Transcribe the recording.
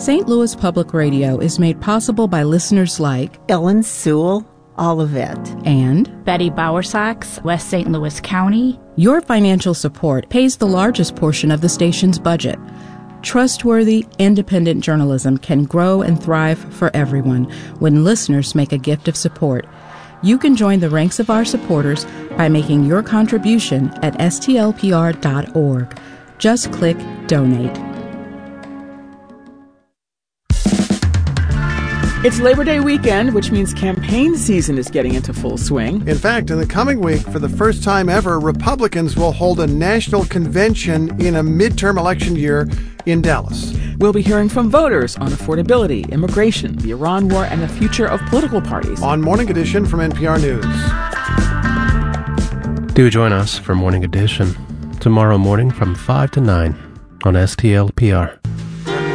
St. Louis Public Radio is made possible by listeners like Ellen Sewell, Olivet, and Betty Bowersox, West St. Louis County. Your financial support pays the largest portion of the station's budget. Trustworthy, independent journalism can grow and thrive for everyone when listeners make a gift of support. You can join the ranks of our supporters by making your contribution at stlpr.org. Just click Donate. It's Labor Day weekend, which means campaign season is getting into full swing. In fact, in the coming week, for the first time ever, Republicans will hold a national convention in a midterm election year in Dallas. We'll be hearing from voters on affordability, immigration, the Iran war, and the future of political parties. On Morning Edition from NPR News. Do join us for Morning Edition tomorrow morning from 5 to 9 on STLPR.